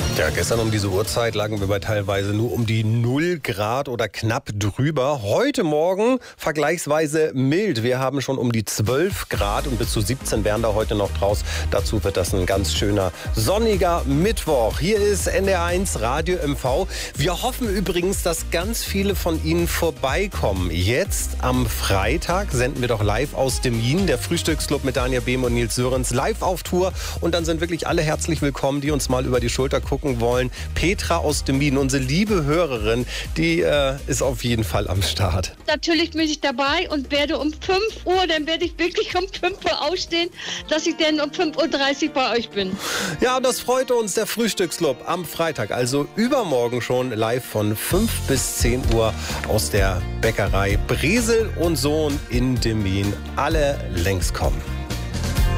Ja, gestern um diese Uhrzeit lagen wir bei teilweise nur um die 0 Grad oder knapp drüber. Heute Morgen vergleichsweise mild. Wir haben schon um die 12 Grad und bis zu 17 wären da heute noch draus. Dazu wird das ein ganz schöner sonniger Mittwoch. Hier ist NDR1 Radio MV. Wir hoffen übrigens, dass ganz viele von Ihnen vorbeikommen. Jetzt am Freitag senden wir doch live aus dem Wien, der Frühstücksclub mit Daniel Behm und Nils Sörens, live auf Tour. Und dann sind wirklich alle herzlich willkommen, die uns mal über die Schulter gucken wollen. Petra aus dem Wien, unsere liebe Hörerin, die ist auf jeden Fall am Start. Natürlich bin ich dabei und werde um 5 Uhr, dann werde ich wirklich um 5 Uhr aufstehen, dass ich dann um 5.30 Uhr bei euch bin. Ja, und das freut uns, der Frühstücksclub am Freitag, also übermorgen schon live von 5 bis 10 Uhr aus der Bäckerei Bresel und Sohn in dem Wien. Alle längst kommen.